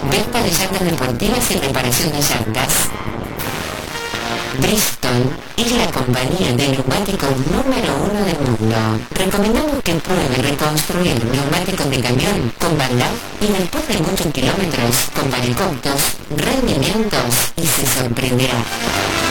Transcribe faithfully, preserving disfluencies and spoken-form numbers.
venta de llantas deportivas y reparación de llantas. Bristol es la compañía de neumáticos número uno del mundo. Recomendamos que pruebe reconstruir neumáticos de camión con Van y después de muchos kilómetros con Valecotos, rendimientos y se sorprenderá.